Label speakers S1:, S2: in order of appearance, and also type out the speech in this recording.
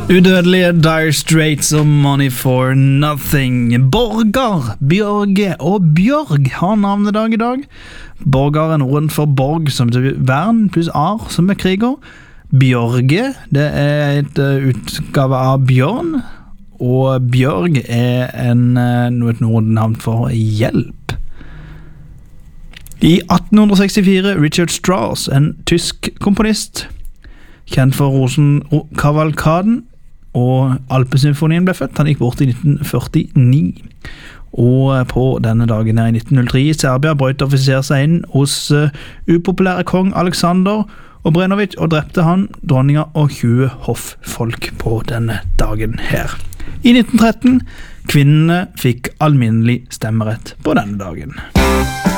S1: Udødelige Dire Straits og Money for Nothing. Borgar, Bjørge og Bjørg har navnedag i dag. Borgar er noen for borg som betyr vern pluss ar som er kriger. Bjørge, det er et utgave av bjørn. Og Bjørg er et nordenavn for hjelp. I 1864 Richard Strauss, en tysk komponist, kjent for Rosenkavalkaden, og Alpesymfonien ble født. Han gikk bort i 1949. Og på denne dagen her i 1903 i Serbia brøt offiser seg inn hos upopulære kong Alexander Obrenović og drepte han, dronninga og 20 hofffolk på denne dagen her. I 1913 kvinnene fikk alminnelig stemmerett på denne dagen.